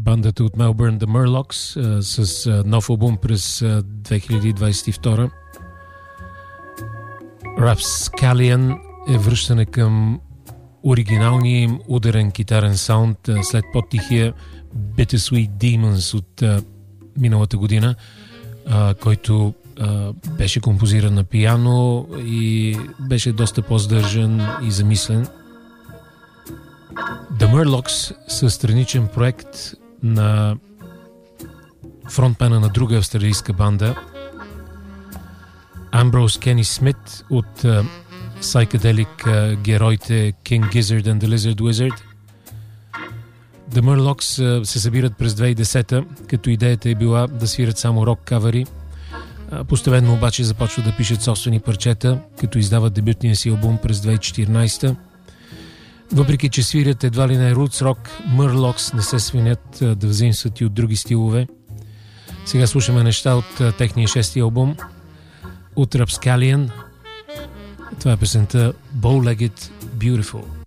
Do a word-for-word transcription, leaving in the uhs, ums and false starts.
бандата от Мелбърн The Murlocs а, с а, нов албум през а, две хиляди двадесет и втора. Rapscallion е връщане към оригиналния им ударен китарен саунд а, след по-тихия Bittersweet Demons от а, миналата година, а, който а, беше композиран на пиано и беше доста по-здържан и замислен. The Murlocs са страничен проект на фронтмена на друга австралийска банда Амброуз Кени Смит от uh, psychedelic uh, героите King Gizzard and the Lizard Wizard. The Murlocs uh, се събират през две хиляди и десета, като идеята е била да свират само рок кавери. Uh, постепенно обаче започват да пишат собствени парчета, като издават дебютния си албум през две хиляди и четиринадесета. Въпреки че свирят едва ли не roots rock, Murlocs не се свинят uh, да взаимстват и от други стилове. Сега слушаме неща от uh, техния шести албум, от Rapscallion. Това е песента Bow-Legged Beautiful.